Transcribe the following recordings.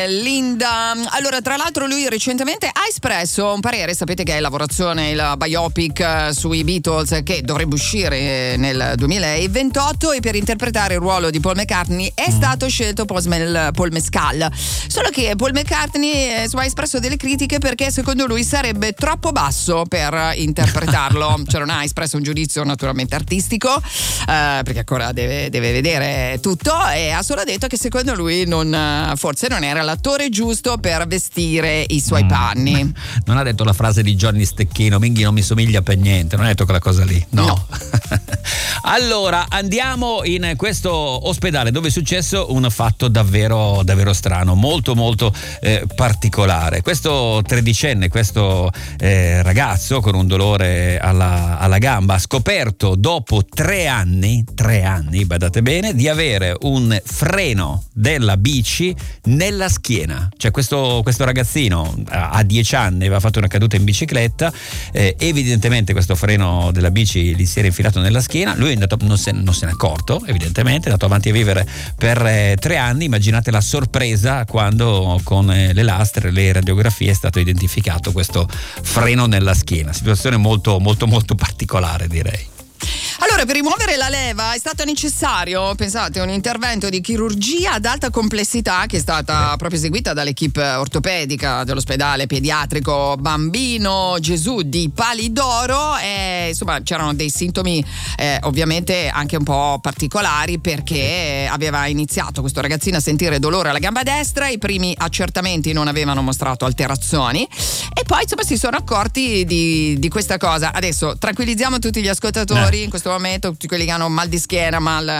Linda. Allora, tra l'altro lui recentemente ha espresso un parere, sapete che è lavorazione, il biopic sui Beatles che dovrebbe uscire nel 2028, e per interpretare il ruolo di Paul McCartney è stato scelto Paul Mescal. Solo che Paul McCartney ha espresso delle critiche perché secondo lui sarebbe troppo basso per interpretarlo. Cioè non ha espresso un giudizio naturalmente artistico, perché ancora deve vedere tutto, e ha solo detto che secondo lui forse non era l'attore giusto per vestire i suoi panni. Non ha detto la frase di Johnny Stecchino: Minghi non mi somiglia per niente, non ha detto quella cosa lì, no. Allora andiamo in questo ospedale dove è successo un fatto davvero strano, molto particolare. Questo tredicenne, questo ragazzo con un dolore alla gamba, ha scoperto dopo 3 anni, badate bene, di avere un freno della bici nella schiena. Cioè questo ragazzino a 10 anni aveva fatto una caduta in bicicletta, evidentemente questo freno della bici gli si era infilato nella schiena. Lui è andato, non se ne è accorto, evidentemente è andato avanti a vivere per 3 anni. Immaginate la sorpresa quando con le lastre, le radiografie è stato identificato questo freno nella schiena. Situazione molto particolare, direi. Allora, per rimuovere la leva è stato necessario, pensate, un intervento di chirurgia ad alta complessità che è stata proprio eseguita dall'equipe ortopedica dell'ospedale pediatrico Bambino Gesù di Palidoro, e insomma c'erano dei sintomi ovviamente anche un po' particolari, perché aveva iniziato questo ragazzino a sentire dolore alla gamba destra, i primi accertamenti non avevano mostrato alterazioni, e poi insomma si sono accorti di questa cosa. Adesso tranquillizziamo tutti gli ascoltatori in questo momento, tutti quelli che hanno mal di schiena, mal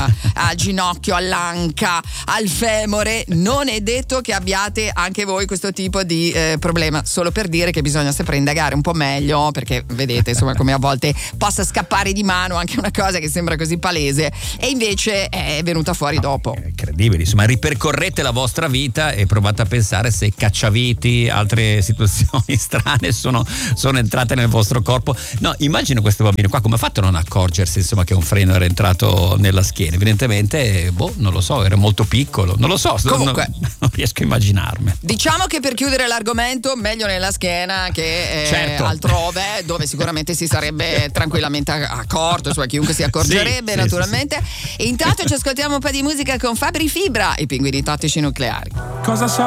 al ginocchio, all'anca, al femore. Non è detto che abbiate anche voi questo tipo di problema, solo per dire che bisogna sempre indagare un po' meglio, perché vedete insomma come a volte possa scappare di mano anche una cosa che sembra così palese e invece è venuta fuori dopo. È incredibile, insomma ripercorrete la vostra vita e provate a pensare se cacciaviti, altre situazioni strane sono entrate nel vostro corpo. No, immagino questo bambino qua come ha fatto a non accorgersi insomma che un freno era entrato nella schiena. Evidentemente non lo so, era molto piccolo, non lo so, comunque non riesco a immaginarmi. Diciamo che per chiudere l'argomento, meglio nella schiena che altrove, dove sicuramente si sarebbe tranquillamente accorto, insomma chiunque si accorgerebbe, naturalmente. E intanto ci ascoltiamo un po' di musica con Fabri Fibra, i Pinguini Tattici Nucleari. Cosa